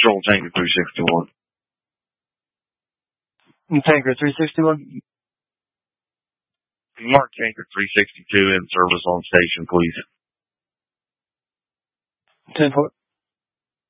Control Tanker 361. Tanker 361. Mark Tanker 362 in service on station, please. 10-4.